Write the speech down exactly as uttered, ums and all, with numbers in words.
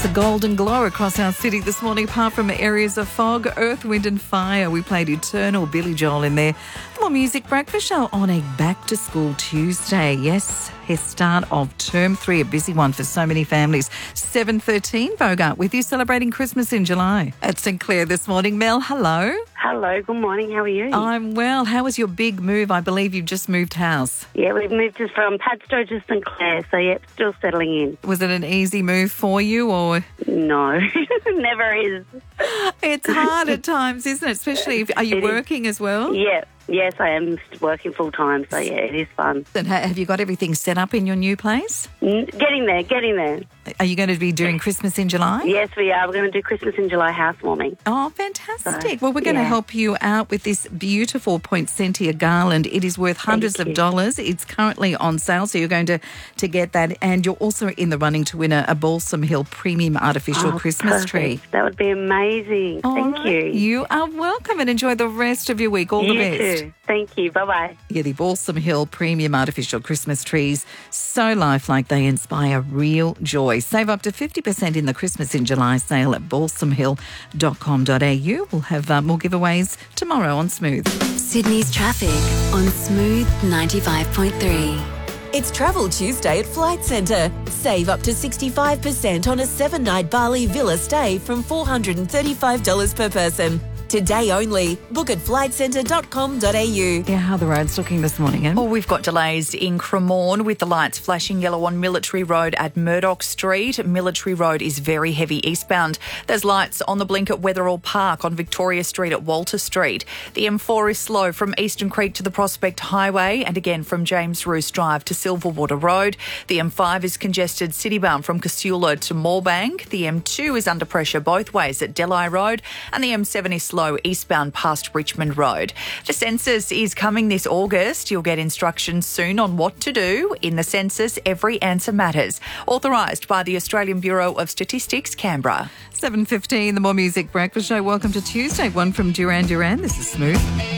a golden glow across our city this morning, apart from areas of fog, earth, wind and fire. We played Eternal, Billy Joel in there. The More Music Breakfast Show on a back-to-school Tuesday. Yes, his start of term three, a busy one for so many families. seven thirteen, Bogart with you, celebrating Christmas in July. At St Clair this morning. Mel, hello. Hello, good morning. How are you? I'm well. How was your big move? I believe you've just moved house. Yeah, we've moved just from Padstow to St Clair, so yeah, still settling in. Was it an easy move for you or...? No, never is. It's hard at times, isn't it? Especially if... Are you It working is. as well? Yeah. Yes, I am working full-time, so yeah, it is fun. And ha- have you got everything set up in your new place? Mm, Getting there, getting there. Are you going to be doing Christmas in July? Yes, we are. We're going to do Christmas in July housewarming. Oh, fantastic. So, well, we're going to yeah. help you out with this beautiful poinsettia garland. It is worth hundreds Thank of you. dollars. It's currently on sale, so you're going to, to get that. And you're also in the running to win a, a Balsam Hill Premium Artificial Oh, Christmas perfect. tree. That would be amazing. All Thank right. you. You are welcome and enjoy the rest of your week. All you the best. too. Thank you. Bye-bye. Yeah, the Balsam Hill Premium Artificial Christmas trees, so lifelike they inspire real joy. Save up to fifty percent in the Christmas in July sale at balsam hill dot com dot a u. We'll have uh, more giveaways tomorrow on Smooth. Sydney's traffic on Smooth ninety-five point three. It's Travel Tuesday at Flight Centre. Save up to sixty-five percent on a seven-night Bali villa stay from four hundred thirty-five dollars per person. Today only. Book at flight centre dot com dot a u. Yeah, how are the roads looking this morning, Em? Well, we've got delays in Cremorne with the lights flashing yellow on Military Road at Murdoch Street. Military Road is very heavy eastbound. There's lights on the blink at Wetherall Park on Victoria Street at Walter Street. The M four is slow from Eastern Creek to the Prospect Highway and again from James Roos Drive to Silverwater Road. The M five is congested citybound from Casula to Moorebank. The M two is under pressure both ways at Delhi Road and the M seven is slow eastbound past Richmond Road. The census is coming this August. You'll get instructions soon on what to do. In the census, every answer matters. Authorised by the Australian Bureau of Statistics, Canberra. seven fifteen, the More Music Breakfast Show. Welcome to Tuesday. One from Duran Duran. This is Smooth.